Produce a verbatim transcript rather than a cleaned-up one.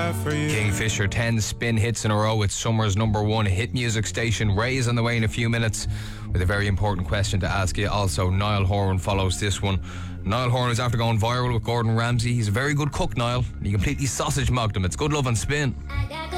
have for you. Kingfisher, ten spin hits in a row. It's summer's number one hit music station. Ray's on the way in a few minutes with a very important question to ask you. Also, Niall Horan follows this one. Niall Horan is after going viral with Gordon Ramsay. He's a very good cook, Niall. He completely sausage mocked him. It's good love and spin.